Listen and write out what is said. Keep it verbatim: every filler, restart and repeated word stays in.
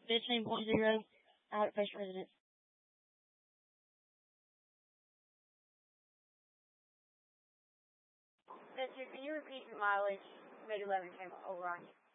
fifteen point zero out at Face Residence. Mister, can you repeat your mileage Mid eleven came over on you?